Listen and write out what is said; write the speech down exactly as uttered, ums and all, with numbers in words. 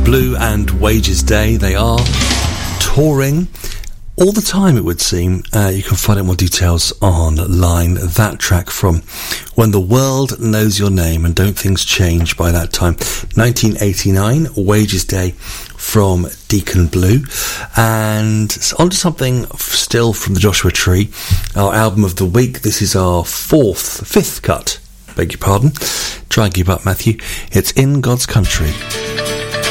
Blue and Wages Day. They are touring all the time, it would seem. Uh, you can find out more details online. That track from When the World Knows Your Name, and don't things change by that time. nineteen eighty-nine, Wages Day from Deacon Blue. And on to something still from the Joshua Tree, our album of the week. This is our fourth, fifth cut, beg your pardon. Try and keep up, Matthew. It's In God's Country.